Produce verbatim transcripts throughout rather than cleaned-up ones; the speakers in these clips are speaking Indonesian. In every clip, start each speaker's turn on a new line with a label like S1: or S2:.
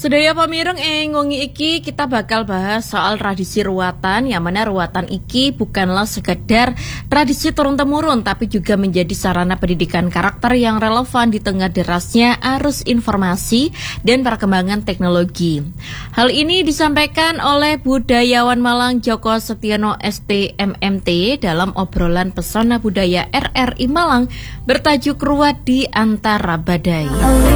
S1: Sedaya pamireng ing wengi iki kita bakal bahas soal tradisi ruwatan, yang mana ruwatan iki bukanlah sekedar tradisi turun-temurun tapi juga menjadi sarana pendidikan karakter yang relevan di tengah derasnya arus informasi dan perkembangan teknologi. Hal ini disampaikan oleh budayawan Malang Joko Setiono S T M M T dalam obrolan Pesona Budaya R R I Malang bertajuk Ruwat di Antara Badai.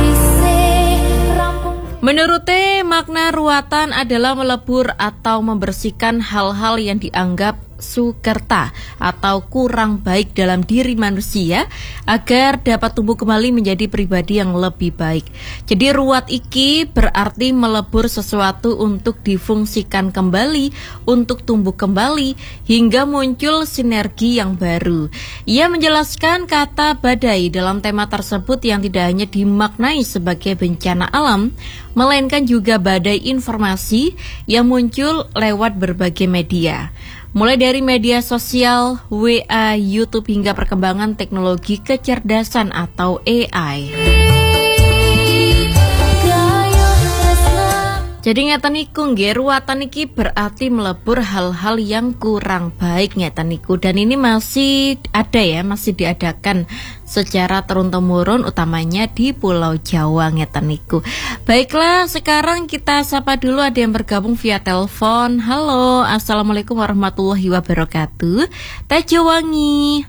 S1: Menurutnya, makna ruwatan adalah melebur atau membersihkan hal-hal yang dianggap sukerta atau kurang baik dalam diri manusia agar dapat tumbuh kembali menjadi pribadi yang lebih baik. Jadi ruwat iki berarti melebur sesuatu untuk difungsikan kembali, untuk tumbuh kembali hingga muncul sinergi yang baru. Ia menjelaskan kata badai dalam tema tersebut yang tidak hanya dimaknai sebagai bencana alam, melainkan juga badai informasi yang muncul lewat berbagai media. Mulai dari media sosial, W A, YouTube hingga perkembangan teknologi kecerdasan atau A I. Jadi ngeten niku nggih, ruwatan iki berarti melebur hal-hal yang kurang baik ngeten niku, dan ini masih ada ya, masih diadakan secara turun-temurun utamanya di Pulau Jawa ngeten niku. Baiklah, sekarang kita sapa dulu, ada yang bergabung via telepon. Halo, assalamualaikum warahmatullahi wabarakatuh. Teh Jawangi.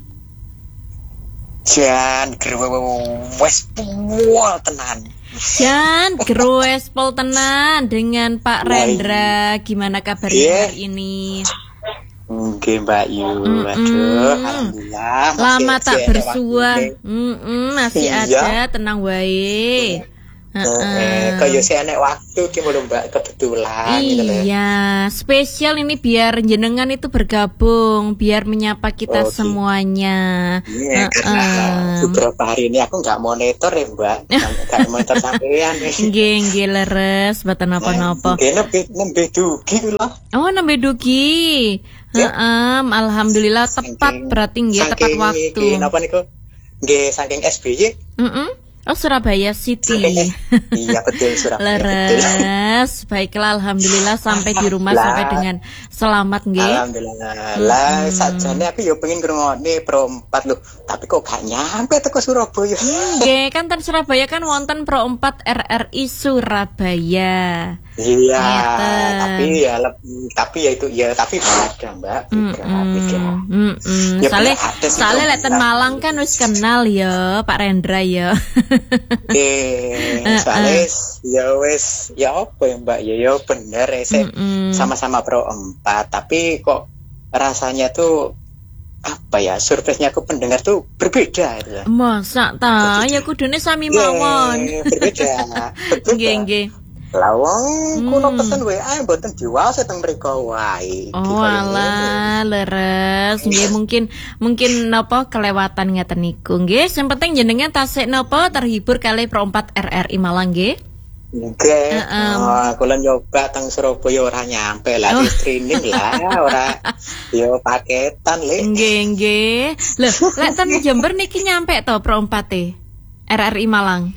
S2: Jan gerwes puwal tenan.
S1: Jan gerwes pol tenan dengan Pak Rendra. Gimana kabarnya
S2: yeah.
S1: hari ini?
S2: Oke Mbak Yu,
S1: Mm-mm.
S2: aduh, alhamdulillah.
S1: Lama tak bersua,
S2: Mm
S1: masih
S2: iya.
S1: ada, tenang wae.
S2: Eh, kayak saya naik waktu ki mulu Mbak, kebetulan.
S1: Iya, gitu spesial ini biar jenengan itu bergabung, biar menyapa kita
S2: oh,
S1: semuanya.
S2: Iya, uh-uh. karena beberapa hari ini aku nggak monitor ya Mbak, nggak monitor sampean.
S1: Nggih, nggih leres, mboten napa-napa.
S2: Nggih, nembe nembe dugi lah.
S1: Oh, nembe dugi. Heeh, alhamdulillah tepat, berarti nggih tepat waktu.
S2: Napa niku? Nggih, saking S B Y.
S1: Heeh. Oh, Surabaya City.
S2: Iya betul, Surabaya.
S1: Leres. Baiklah, alhamdulillah sampai di rumah lah. Sampai dengan selamat nggih.
S2: Alhamdulillah. Lah, hmm. sajane aku yo pengen ngrungokne Pro empat lho, tapi kok gak nyampe teko Surabaya.
S1: Nggih, kan ten Surabaya kan wonten Pro empat R R I Surabaya.
S2: Iya, tapi ya tapi ya itu ya tapi beda Mbak.
S1: Soalnya soalnya lek ten Malang kan wis kenal ya Pak Rendra ya.
S2: Eh, soalnya ya wis ya apa ya Mbak ya ya bener ya saya sama-sama Pro empat, tapi kok rasanya tuh apa ya, surprise-nya aku pendengar tuh berbeda gitu.
S1: Masa ta? Ya kudune sami mawon.
S2: Berbeda.
S1: Nggih nggih.
S2: Lawang hmm. kuno pesen W A mboten diwaos teng mriko wae.
S1: Oh alah, leres. Nggih mungkin mungkin napa kelewatan ngeten niku. Nggih, sing penting jenengan tasik napa terhibur kali Pro empat R R I Malang nggih.
S2: Nggih. Heeh. Oh, kula nyoba teng Surabaya ora nyampe lah, oh. Di streaming lah, ora yo paketan le.
S1: Nggih nggih. Lho, lek ten Jember niki nyampe to Pro empat e R R I Malang.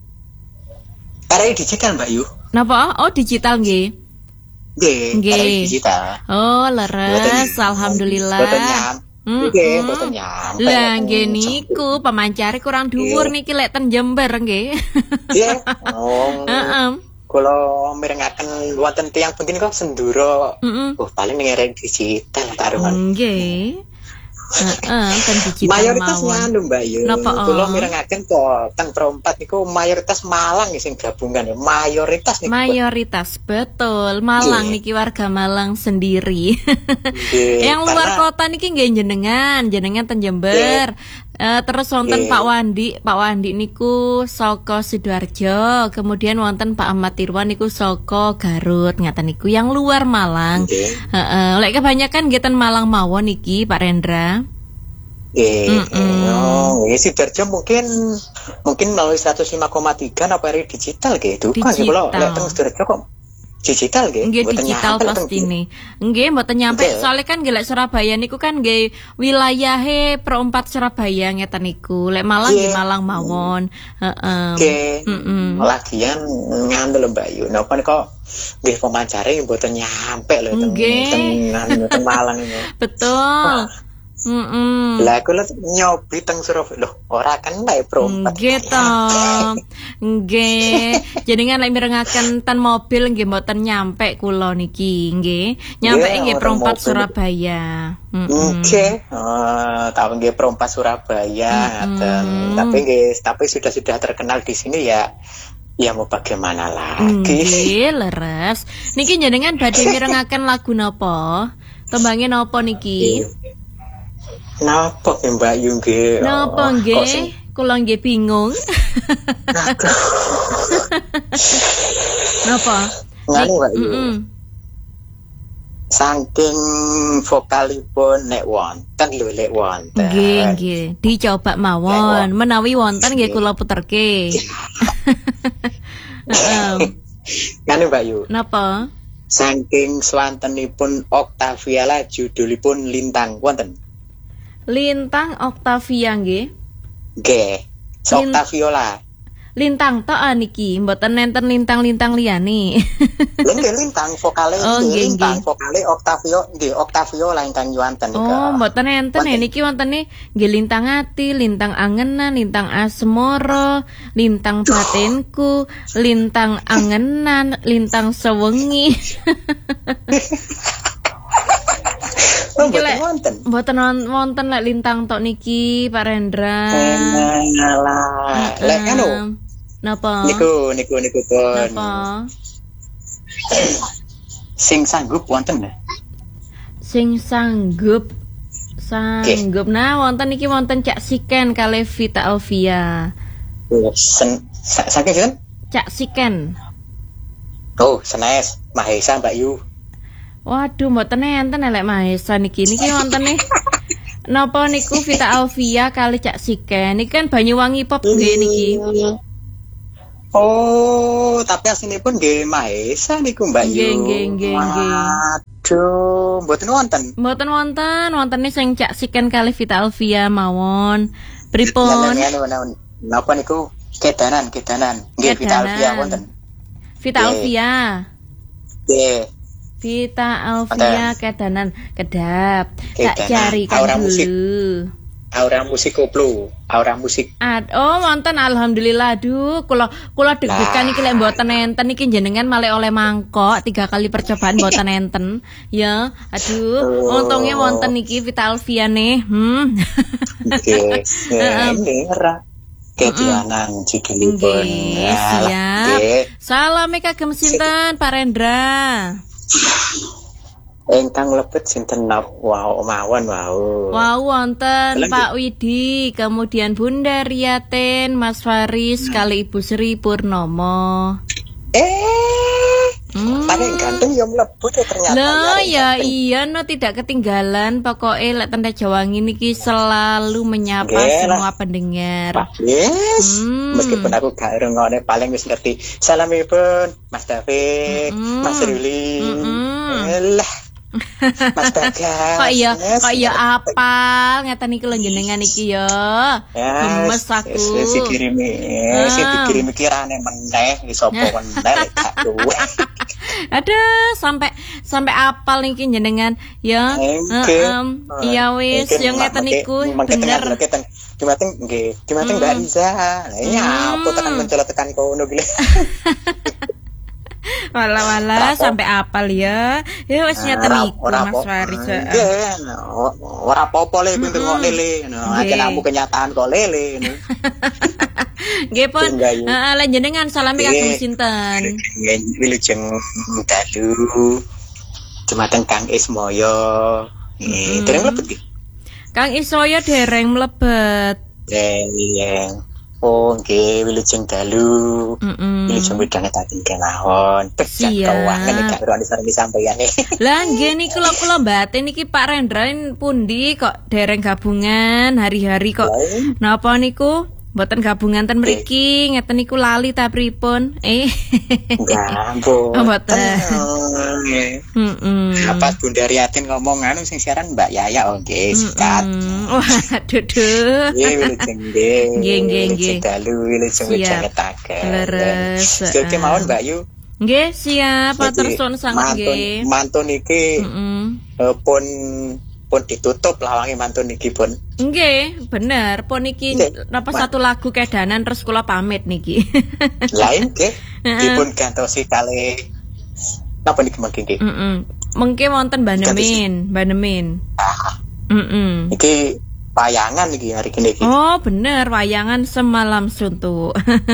S2: R R I digital Mbak Yu.
S1: Napa? Oh, digital nggih.
S2: Nggih, R R I digital.
S1: Oh, leres, alhamdulillah.
S2: Boten nyampe. Nggih, boten nyampe.
S1: Lah nggih niku pemancare kurang dhuwur niki lek ten Jember nggih.
S2: Nggih. Oh. Heeh. Kula mirengaken wonten tiyang penting kok Senduro. Oh, paling ning R R I digital taruhan.
S1: Nggih. Heeh, ten digital.
S2: Mayoritas nganu Mbak Yu. Kula mirengaken kok teng Pro empat niku mayoritas Malang sing gabungan ya. Mayoritas niku.
S1: Mayoritas betul. Malang niki warga Malang sendiri. Yang luar kota niki nggih jenengan, jenengan ten Jember. Uh, terus wonten yeah. Pak Wandi, Pak Wandi niku saka Sidoarjo, kemudian wonten Pak Ahmad Tirwan niku saka Garut, ngaten niku yang luar Malang. Heeh, yeah. uh, lek kebanyakan nggih ten Malang mawon niki Pak Rendra.
S2: Eh, oh, ya Sidoarjo mungkin mungkin melalui seratus lima koma tiga apa R R I digital gitu. Kan kalau lek teng Sidoarjo kok digital nggih.
S1: Nggih digital pastine. Nggih mboten nyampe okay. Soalnya kan nggih Surabaya niku kan nggih wilayahe perempat Surabaya ngeten niku. Lek Malang nggih yeah. Malang mawon. Heeh.
S2: Nggih. Heeh. Lagian ngandel Mbak Yu. Napa kok nggih pemancare mboten nyampe lho teng teng Malang ini.
S1: Betul.
S2: Mm-mm. Lah kula nyobi teng Surabaya lho ora kena perompat.
S1: Nggih to. Nggih. Jenengan lek mirengaken ten mobil nggih mboten nyampe kula niki nggih. Nyampe nggih perompat Surabaya.
S2: Nggih. Oh, tahu nggih perompat Surabaya ngaten. Tapi nggih tapi sudah-sudah terkenal di sini ya. Ya mau bagaimana lagi.
S1: Nggih, leres. Niki jenengan badhe mirengaken lagu napa? Tembange napa niki?
S2: Napa ke Mbak Yu nggih?
S1: Napa nggih? Kula nggih bingung. Napa?
S2: Ngene Mbak Yu. Saking vokalipun nek wonten lho lek wonten.
S1: Nggih, nggih. Dicoba mawon. Menawi wonten nggih kula puterke. Heeh.
S2: Ngene Mbak Yu.
S1: Napa?
S2: Saking swantenipun Octavia la judulipun Lintang wonten.
S1: Lintang Octavia nggih.
S2: Nggih. Octaviola.
S1: Lintang tok niki, mboten nenten lintang-lintang liyane.
S2: Nggih lintang vokale oh, nggih lintang vokale Octavio nggih Octaviola ingkang wonten niku.
S1: Oh, mboten enten niki wontene nggih lintang ati, lintang angenan, lintang asmara, lintang batinku, lintang angenan, lintang sewengi.
S2: Oh, mboten wonten.
S1: Mboten wonten lek lintang tok niki, Pak Rendra.
S2: Enalah. Lek anu.
S1: Napa?
S2: Niku niku niku pun.
S1: Napa?
S2: Sing sanggup wonten nggih?
S1: Sing sanggup. Sanggup. Nah, wonten niki wonten Cak Siken kali Vita Alvia.
S2: Sen saking sinten?
S1: Cak Siken.
S2: Oh, Senes, Mahesa Mbak Yu.
S1: Waduh, mboten enten elek Mahesa niki. Niki wontene napa niku Vita Alvia kali Cak Siken. Niki kan Banyuwangi Pop nggih niki.
S2: Oh, tapi aslinipun nggih Mahesa niku Mbak Yu.
S1: Nggih, nggih, nggih, nggih.
S2: Waduh, mboten wonten.
S1: Mboten wonten, wontene sing Cak Siken kali Vita Alvia mawon. Pripun?
S2: Napa niku kedanan, kedanan. Nggih Vita Alvia wonten.
S1: Vita Alvia.
S2: Nggih.
S1: Vita Alvia kedanan kedap. Tak carikan
S2: aura
S1: dulu.
S2: Musik. Aura musik koplo, aura musik.
S1: Ad, oh wonten alhamdulillah. Aduh, kula kula deg-degan iki lek mboten enten iki jenengan malah oleh mangkok tiga kali percobaan mboten enten. Ya, aduh, untungnya wonten iki Vita Alvia nih. Hmm.
S2: Oke. Heeh. Kedianan judulipun.
S1: Siap. Salame kagem sinten Pak Rendra?
S2: Engkang lebet sinten wow mawon wow.
S1: Wow wonten Pak Widi, kemudian Bunda Riatin, Mas Faris, kali Ibu Sri Purnomo.
S2: Eh,
S1: hmm.
S2: paling ganteng ya mlebut ya ternyata.
S1: Loh ya iya no tidak ketinggalan. Pokoknya lek Tanda Jawangi niki selalu menyapa Gela. Semua pendengar.
S2: Yes. Hmm. Meskipun aku gak ngrungokne paling wis ngerti. Salamipun Mas David, mm-hmm. Mas Ruli. Mm-hmm. Lah. Mas Bagas.
S1: Kok iya, yes, kok iya apal ngeten iki lho jenengan iki ya. Gemes aku.
S2: Wis dikirimi, wis dikirimi kirane meneh iso apa meneh gak duwe.
S1: Aduh, sampai sampai apal niki jenengan ya. Heeh. Iya wis, yo ngeten niku bener.
S2: Dimating nggih, dimating Mbak Riza. Lah iya apa tekan mencolot tekan kono iki.
S1: Wala-wala sampai apal ya. Ya wis nyata niku Mas Faris.
S2: Nggih, ora apa-apa le pinter kok lele. Nah, aja kenyataan kok lele.
S1: Nggih pun. Heeh, lan jenengan salami kagem sinten?
S2: Nggih, wilujeng dalu. Dumateng Kang Ismoyo. Nggih, dereng mlebet iki.
S1: Kang Ismoyo dereng mlebet.
S2: Iya. Oh, nggih, wilujeng dalu. Wilujeng wedane dadi kemawon. Becak keuangan gak ora disarani sampeyane.
S1: Lah nggih niki kula-kula mbaten niki Pak Rendra pundi kok dereng gabungan hari-hari kok. Napa niku? Mboten gabungan ten mriki, ngeten niku lali ta pripun? Eh.
S2: Enggak, mboten.
S1: Mboten. Heeh.
S2: Apa Bunda Riatin ngomong anu sing siaran Mbak Yaya oke, sikat.
S1: Waduh duh.
S2: Nggih, wilujeng nggih.
S1: Nggih, nggih, nggih.
S2: Dalu wilujeng ngetaken.
S1: Leres.
S2: Oke mawon Mbak Yu.
S1: Nggih, siap, matur suwun sanget nggih.
S2: Mantun iki pun pun ditutup lawange mantun iki pun.
S1: Nggih, bener. Pun iki napa satu lagu kedanan terus kula pamit niki.
S2: Lain nggih. Dipun gantosi kalih napa niki mengki nggih.
S1: Heeh. Mengki wonten Banemin, Banemin. Heeh.
S2: Iki wayangan iki hari kene iki.
S1: Oh, bener, wayangan semalam suntuk.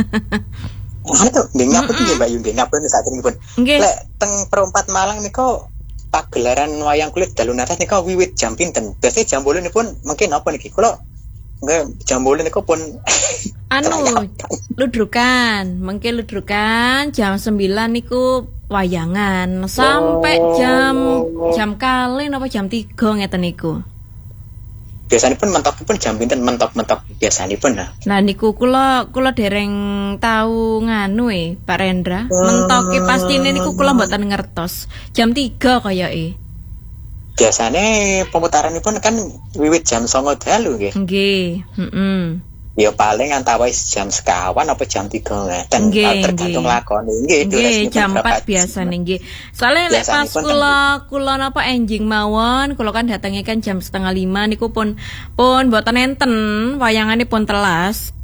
S2: Aduh, nggih ngapun nggih Mbak Yu nggih ngapun sak pun. Lek teng Perempat Malang niku pagelaran wayang kulit dalu natas niku wiwit jam pinten? Biasane jam wolu nipun mungkin apa niki? Kula nggih jam wolu niku pun
S1: anu ludrukan, mungkin ludrukan jam sembilan niku wayangan sampai oh. jam jam kali napa jam tiga ngeten niku.
S2: Biasanya pun mentok pun jam pinten mentok-mentok biasanya pun nah.
S1: Nah niku kula kula dereng tahu nganu e Pak Rendra. Mentoke pastine niku kula mboten ngertos. Jam tiga kayake.
S2: Biasanya pemutaranipun kan wiwit jam songo dalu nggih.
S1: Nggih, heeh.
S2: Ya paling antawis jam sekawan apa jam tiga ngeten tergantung lakone nggih
S1: durasi jam empat biasa nggih. Soale lek pas kula kula napa enjing mawon kula kan datange kan jam setengah lima niku pun pun mboten enten wayangane pun telas.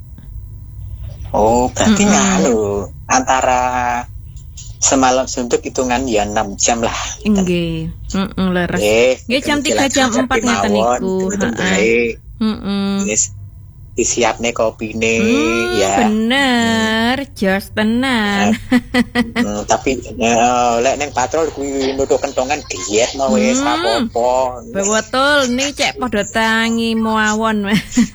S2: Oh, berarti nganu antara semalam suntuk hitungan ya enam jam lah.
S1: Nggih. Heeh leres. Nggih jam tiga jam empat ngeten niku.
S2: Heeh. Heeh. Disiapne kopine
S1: hmm,
S2: ya
S1: bener jos tenan
S2: hmm, tapi uh, lek neng patrol kuwi nutuk kentongan diet mau wis hmm, apa-apa
S1: betul nih cek padha tangi mawon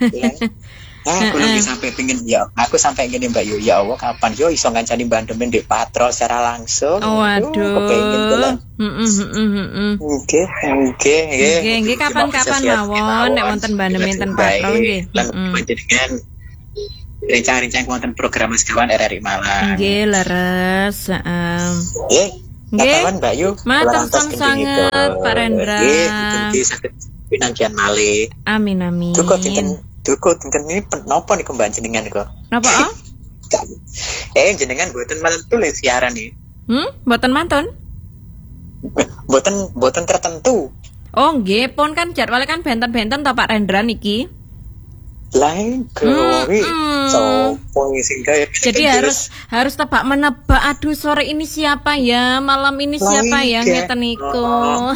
S2: Ah, aku lagi sampai pingin ya, aku sampai gini Mbak Yu, ya Allah kapan yo iso ngancani bandemen di patrol secara langsung.
S1: Oh, waduh.
S2: Kepengin dolan.
S1: Heeh, heeh, heeh.
S2: Oke, oke, nggih.
S1: Nggih, nggih kapan-kapan mawon nek wonten bandemen ten patrol nggih.
S2: Lan panjenengan rencana-rencana wonten program Sekawan R R I Malang.
S1: Nggih, leres, heeh.
S2: Nggih. Kapan Mbak Yu?
S1: Matur sangat Pak Rendra.
S2: Nggih, mugi saged pinanggihan malih.
S1: Amin amin.
S2: Cukup dinten Duko tingkat ini nopo nih kembang jenengan kok?
S1: Napa? Ah?
S2: eh jenengan buatan malam tulis siaran nih.
S1: Hmm, buatan mantun?
S2: Buatan buatan tertentu.
S1: Oh, nggih, pon kan jadwalnya kan benten-benten ta Pak Rendra niki.
S2: Lain kewi sopo sing kaya.
S1: Jadi harus harus tebak menebak. Aduh sore ini siapa ya, malam ini siapa ya ngeten niku.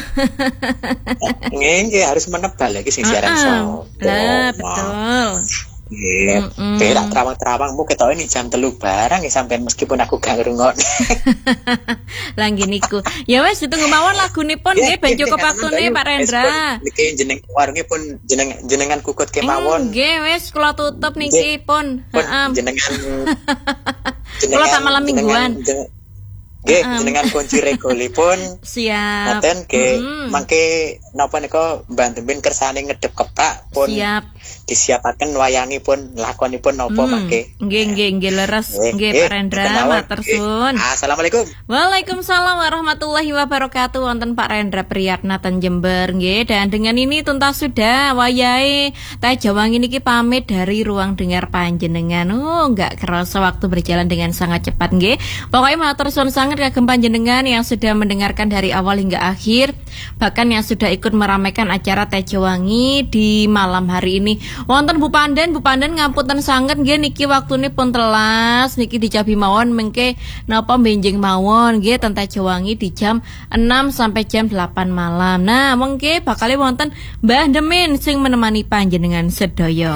S2: Nggih, harus menebak lagi sing siaran sopo.
S1: Lah betul.
S2: Iya, berak terawang-terawangmu ketoke ini jam telu barang ya sampean meskipun aku gak ngrungokne.
S1: Lah nggih niku. Ya wis ditunggu mawon lagunipun nggih ben cukup waktune Pak Rendra.
S2: Niki jeneng warunge pun jeneng jenengan kukut kemawon.
S1: Nggih wis kula tutup niki pun.
S2: Heeh. Jenengan
S1: kula tak malam mingguan.
S2: Nggih, jenengan kunci regolipun.
S1: Siap.
S2: Ngaten nggih, mangke napa nika mbantemin kersane ngedep kepak pun.
S1: Siap.
S2: Disiapaken wayangipun lakonipun napa mangke.
S1: Nggih nggih nggih leres nggih Pak Rendra matur suwun.
S2: Assalamualaikum.
S1: Waalaikumsalam warahmatullahi wabarakatuh. Wonten Pak Rendra Priyatna ten Jember nggih. Dan dengan ini tuntas sudah wayahe Teh Jawangi niki pamit dari ruang dengar panjenengan. Oh, enggak kerasa waktu berjalan dengan sangat cepat nggih. Pokoknya matur suwun sangat kagem panjenengan yang sudah mendengarkan dari awal hingga akhir, bahkan yang sudah ikut meramaikan acara Teh Jawangi di malam hari ini. Wonten Bu Pandan, Bu Pandan ngapunten sanget nggih niki waktune pun telas niki dicabi mawon mengke napa benjing mawon nggih ten Teh Jawangi di jam enam sampai jam delapan malam. Nah, mengke bakal wonten Mbah Demin sing menemani panjenengan sedaya.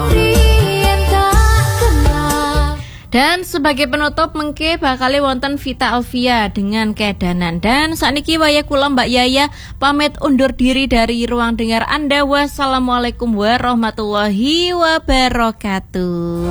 S1: Dan sebagai penutup mengke bakal wonten Vita Alvia dengan Kedanan. Dan sakniki waya kula Mbak Yaya pamit undur diri dari ruang dengar Anda. Wassalamualaikum warahmatullahi wabarakatuh.